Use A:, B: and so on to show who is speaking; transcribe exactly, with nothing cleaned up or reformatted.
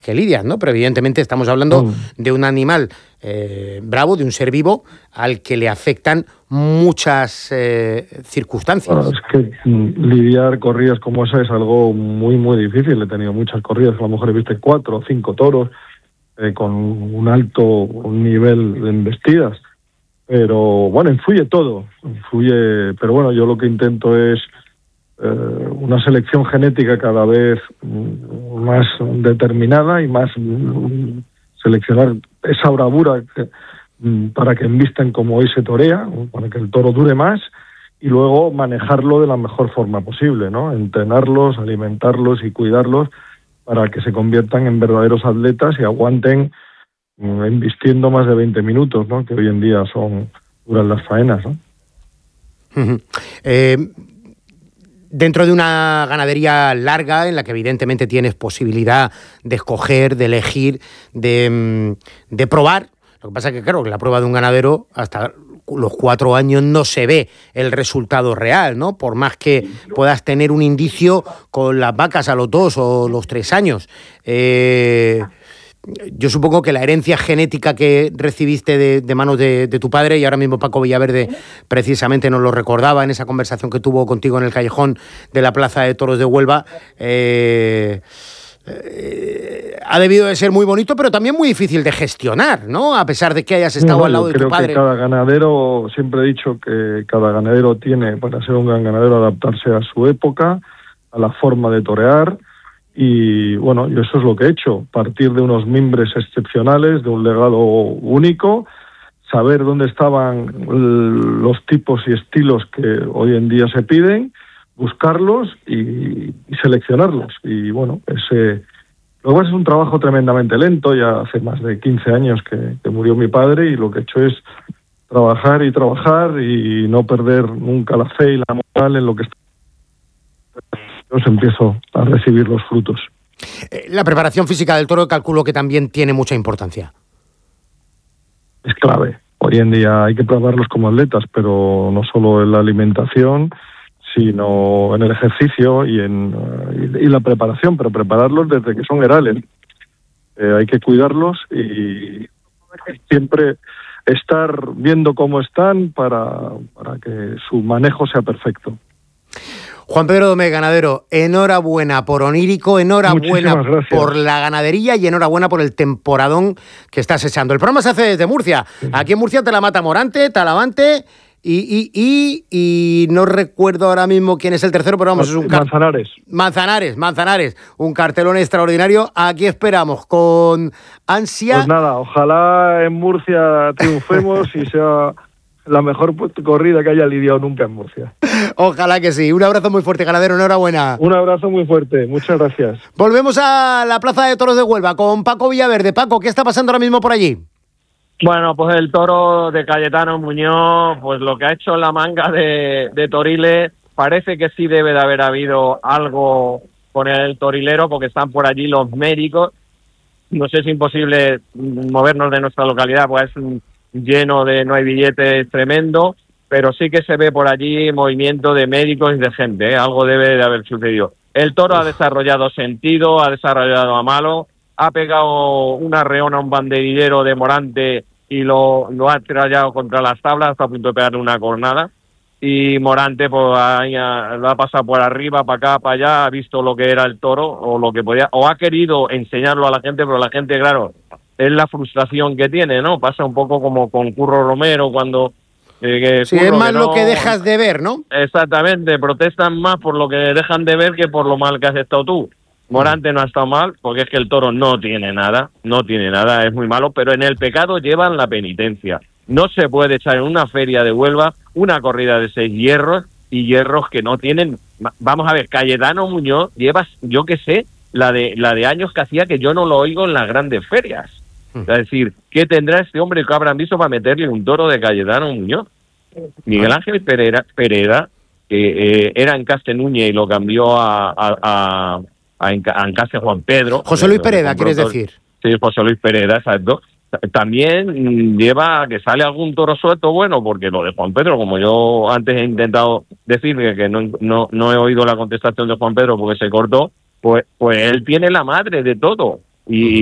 A: que lidias, ¿no? Pero evidentemente estamos hablando
B: Mm.
A: de un animal eh, bravo, de un ser vivo al que le afectan muchas eh, circunstancias.
B: Bueno, es que mm, lidiar corridas como esa es algo muy, muy difícil. He tenido muchas corridas, a lo mejor he visto cuatro o cinco toros eh, con un alto nivel de embestidas. Pero bueno, influye todo, influye. Pero bueno, yo lo que intento es eh, una selección genética cada vez mm, más determinada y más mm, seleccionar esa bravura que, mm, para que embisten como hoy se torea, para que el toro dure más, y luego manejarlo de la mejor forma posible, ¿no? Entrenarlos, alimentarlos y cuidarlos para que se conviertan en verdaderos atletas y aguanten mm, embistiendo más de veinte minutos, ¿no? Que hoy en día son duran las faenas, ¿no?
A: Uh-huh. Eh, dentro de una ganadería larga, en la que evidentemente tienes posibilidad de escoger, de elegir, de, de probar, lo que pasa es que, claro, que la prueba de un ganadero hasta los cuatro años no se ve el resultado real, ¿no? Por más que puedas tener un indicio con las vacas a los dos o los tres años. Eh, yo supongo que la herencia genética que recibiste de, de manos de, de tu padre, y ahora mismo Paco Villaverde precisamente nos lo recordaba en esa conversación que tuvo contigo en el callejón de la Plaza de Toros de Huelva, eh, eh, ha debido de ser muy bonito, pero también muy difícil de gestionar, ¿no? A pesar de que hayas estado
B: no,
A: al lado de tu padre.
B: Creo que cada ganadero, siempre he dicho que cada ganadero tiene, para ser un gran ganadero, adaptarse a su época, a la forma de torear. Y bueno, yo eso es lo que he hecho, partir de unos mimbres excepcionales, de un legado único, saber dónde estaban los tipos y estilos que hoy en día se piden, buscarlos y, y seleccionarlos. Y bueno, ese luego es un trabajo tremendamente lento, ya hace más de quince años que, que murió mi padre, y lo que he hecho es trabajar y trabajar y no perder nunca la fe y la moral en lo que está. Pues empiezo a recibir los frutos.
A: La preparación física del toro, calculo que también tiene mucha importancia.
B: Es clave. Hoy en día hay que prepararlos como atletas, pero no solo en la alimentación, sino en el ejercicio y en y, y la preparación, pero prepararlos desde que son herales. Eh, hay que cuidarlos y siempre estar viendo cómo están para, para que su manejo sea perfecto.
A: Juan Pedro Domé, ganadero, enhorabuena por Onírico, enhorabuena por la ganadería y enhorabuena por el temporadón que estás echando. El programa se hace desde Murcia. Sí. Aquí en Murcia te la mata Morante, Talavante y, y, y, y no recuerdo ahora mismo quién es el tercero, pero vamos, es un car-
B: Manzanares.
A: Manzanares, Manzanares, un cartelón extraordinario. Aquí esperamos con ansia.
B: Pues nada, ojalá en Murcia triunfemos y sea la mejor corrida que haya lidiado nunca en Murcia.
A: Ojalá que sí. Un abrazo muy fuerte, ganadero. Enhorabuena.
B: Un abrazo muy fuerte. Muchas gracias.
A: Volvemos a la Plaza de Toros de Huelva con Paco Villaverde. Paco, ¿qué está pasando ahora mismo por allí?
C: Bueno, pues el toro de Cayetano Muñoz, pues lo que ha hecho en la manga de, de Toriles, parece que sí debe de haber habido algo con el torilero, porque están por allí los médicos. No sé si es imposible movernos de nuestra localidad, pues es un lleno de no hay billetes tremendo, pero sí que se ve por allí movimiento de médicos y de gente, ¿eh? Algo debe de haber sucedido. El toro ha desarrollado sentido, ha desarrollado a malo, ha pegado una reona a un banderillero de Morante y lo, lo ha trayado contra las tablas, está a punto de pegarle una cornada, y Morante pues ahí ha, lo ha pasado por arriba, para acá, para allá, ha visto lo que era el toro, o lo que podía, o ha querido enseñarlo a la gente, pero la gente, claro, es la frustración que tiene, ¿no? Pasa un poco como con Curro Romero cuando... Eh, que
A: sí,
C: Curro,
A: es más
C: que no...
A: lo que dejas de ver, ¿no?
C: Exactamente, protestan más por lo que dejan de ver que por lo mal que has estado tú. Morante no ha estado mal, porque es que el toro no tiene nada, no tiene nada, es muy malo, pero en el pecado llevan la penitencia. No se puede echar en una feria de Huelva una corrida de seis hierros y hierros que no tienen... Vamos a ver, Cayetano Muñoz lleva, yo qué sé, la de la de años que hacía que yo no lo oigo en las grandes ferias. Es decir, ¿qué tendrá este hombre que habrán visto para meterle un toro de Cayetano Muñoz? Miguel Ángel Pereda, Pereda que eh, era Encaste Núñez y lo cambió a, a, a, a Encaste Juan Pedro.
A: José Luis Pereda, ¿quieres decir?
C: Sí, José Luis Pereda, exacto. También lleva que sale algún toro suelto, bueno, porque lo de Juan Pedro, como yo antes he intentado decir que no, no, no he oído la contestación de Juan Pedro porque se cortó, pues, pues él tiene la madre de todo. y